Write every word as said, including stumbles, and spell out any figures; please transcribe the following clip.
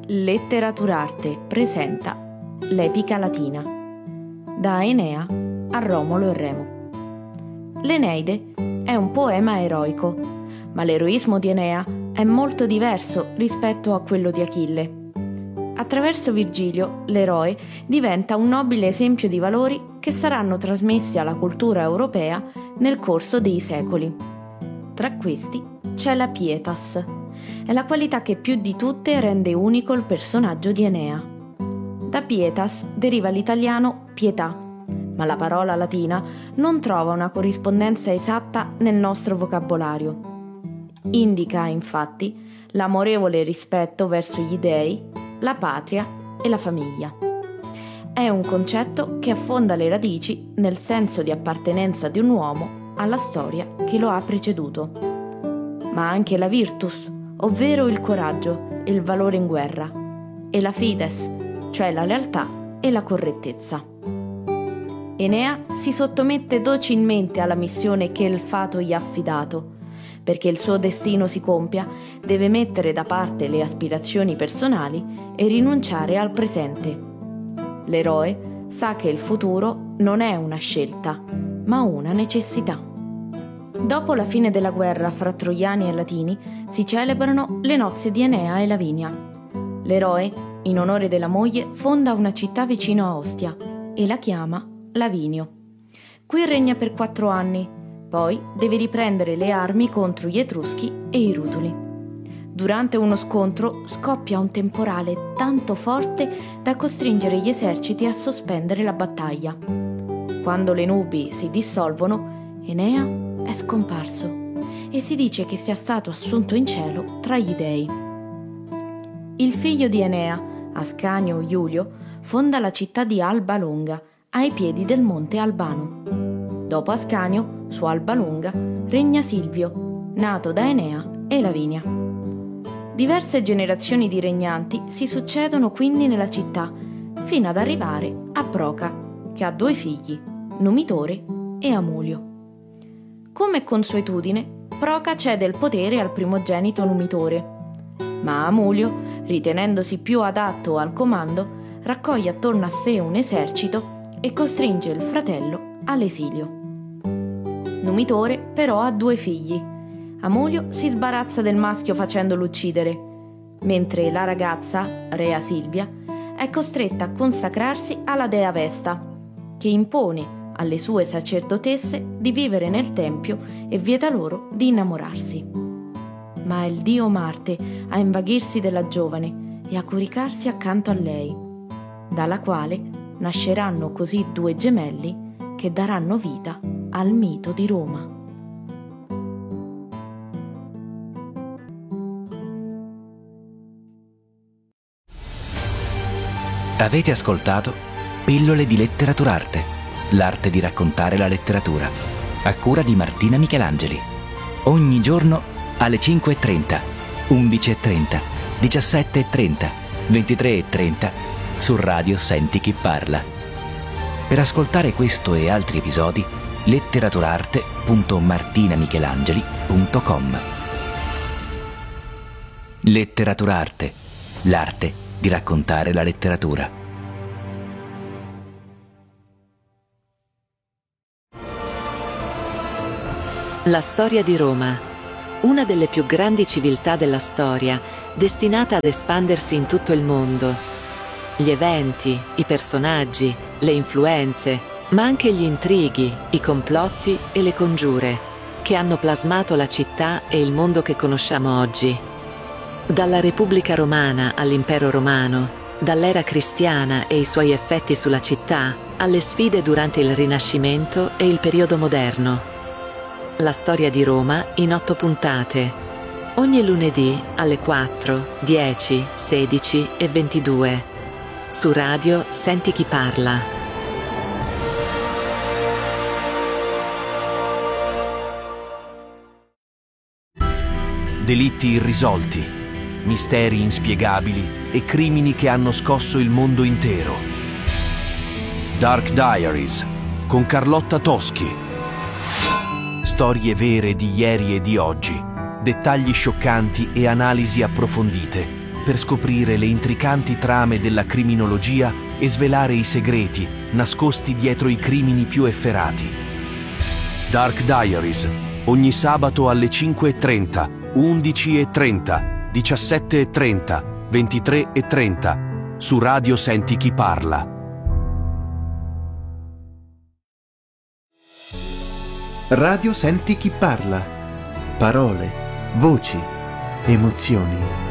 Letteraturarte presenta l'Epica Latina, da Enea a Romolo e Remo. L'Eneide è un poema eroico, ma l'eroismo di Enea è molto diverso rispetto a quello di Achille. Attraverso Virgilio, l'eroe diventa un nobile esempio di valori che saranno trasmessi alla cultura europea nel corso dei secoli. Tra questi c'è la pietas. È la qualità che più di tutte rende unico il personaggio di Enea. Da pietas deriva l'italiano pietà, ma la parola latina non trova una corrispondenza esatta nel nostro vocabolario. Indica, infatti, l'amorevole rispetto verso gli dei, la patria e la famiglia. È un concetto che affonda le radici nel senso di appartenenza di un uomo alla storia che lo ha preceduto. Ma anche la virtus, ovvero il coraggio e il valore in guerra, e la fides, cioè la lealtà e la correttezza. Enea si sottomette docilmente alla missione che il fato gli ha affidato. Perché il suo destino si compia, deve mettere da parte le aspirazioni personali e rinunciare al presente. L'eroe sa che il futuro non è una scelta, ma una necessità. Dopo la fine della guerra fra Troiani e Latini si celebrano le nozze di Enea e Lavinia. L'eroe, in onore della moglie, fonda una città vicino a Ostia e la chiama Lavinio. Qui regna per quattro anni, poi deve riprendere le armi contro gli Etruschi e i Rutuli. Durante uno scontro scoppia un temporale tanto forte da costringere gli eserciti a sospendere la battaglia. Quando le nubi si dissolvono, Enea è scomparso e si dice che sia stato assunto in cielo tra gli dei. Il figlio di Enea, Ascanio Iulio, fonda la città di Alba Longa, ai piedi del monte Albano. Dopo Ascanio, su Alba Longa, regna Silvio, nato da Enea e Lavinia. Diverse generazioni di regnanti si succedono quindi nella città, fino ad arrivare a Proca, che ha due figli, Numitore e Amulio. Come consuetudine, Proca cede il potere al primogenito Numitore, ma Amulio, ritenendosi più adatto al comando, raccoglie attorno a sé un esercito e costringe il fratello all'esilio. Numitore però ha due figli. Amulio si sbarazza del maschio facendolo uccidere, mentre la ragazza, Rea Silvia, è costretta a consacrarsi alla dea Vesta, che impone alle sue sacerdotesse di vivere nel tempio e vieta loro di innamorarsi. Ma è il dio Marte a invaghirsi della giovane e a coricarsi accanto a lei, dalla quale nasceranno così due gemelli che daranno vita al mito di Roma. Avete ascoltato Pillole di Letteraturarte, l'arte di raccontare la letteratura, a cura di Martina Michelangeli. Ogni giorno alle cinque e trenta, undici e trenta, diciassette e trenta, ventitré e trenta su Radio Senti Chi Parla. Per ascoltare questo e altri episodi, letteraturarte punto martinamichelangeli punto com. Letteraturarte, l'arte di raccontare la letteratura. La storia di Roma, una delle più grandi civiltà della storia, destinata ad espandersi in tutto il mondo. Gli eventi, i personaggi, le influenze, ma anche gli intrighi, i complotti e le congiure, che hanno plasmato la città e il mondo che conosciamo oggi. Dalla Repubblica Romana all'Impero Romano, dall'era cristiana e i suoi effetti sulla città, alle sfide durante il Rinascimento e il periodo moderno. La storia di Roma in otto puntate, ogni lunedì alle quattro, dieci, sedici e ventidue, su Radio Senti Chi Parla. Delitti irrisolti, misteri inspiegabili e crimini che hanno scosso il mondo intero. Dark Diaries con Carlotta Toschi. Storie vere di ieri e di oggi, dettagli scioccanti e analisi approfondite per scoprire le intricanti trame della criminologia e svelare i segreti nascosti dietro i crimini più efferati. Dark Diaries, ogni sabato alle cinque e trenta, undici e trenta, diciassette e trenta, ventitré e trenta, su Radio Senti Chi Parla. Radio Senti Chi Parla. Parole, voci, emozioni.